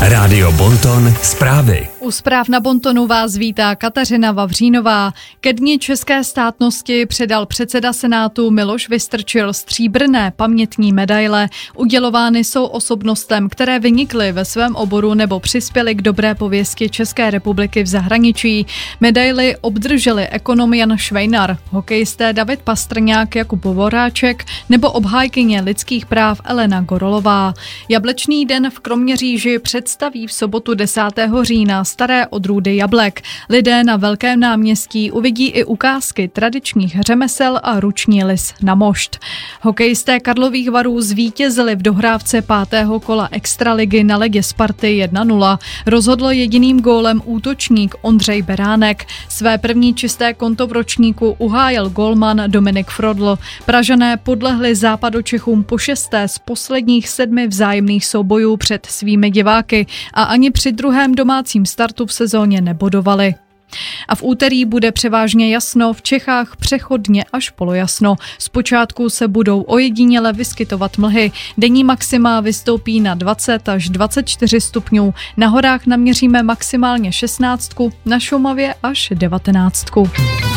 Rádio Bonton zprávy. U zpráv na Bontonu vás vítá Kateřina Vavřínová. Ke dni české státnosti předal předseda Senátu Miloš Vystrčil stříbrné pamětní medaile. Udělovány jsou osobnostem, které vynikly ve svém oboru nebo přispěly k dobré pověsti České republiky v zahraničí. Medaily obdrželi ekonom Jan Švejnar, hokejisté David Pastrňák, Jakub Voráček nebo obhájkyně lidských práv Elena Gorolová. Jablečný den v Kroměříži představí v sobotu 10. října staré odrůdy jablek. Lidé na Velkém náměstí uvidí i ukázky tradičních řemesel a ruční lis na mošt. Hokejisté Karlových Varů zvítězili v dohrávce 5. kola extraligy na ledě Sparty 1-0. Rozhodl jediným gólem útočník Ondřej Beránek. Své první čisté konto v ročníku uhájil gólman Dominik Frodl. Pražané podlehli Západočechům po 6. z posledních 7 vzájemných soubojů před svými diváky a ani při druhém domácím startu v sezóně nebodovali. A v úterý bude převážně jasno, v Čechách přechodně až polojasno. Zpočátku se budou ojediněle vyskytovat mlhy. Denní maxima vystoupí na 20 až 24 stupňů. Na horách naměříme maximálně 16, na Šumavě až 19.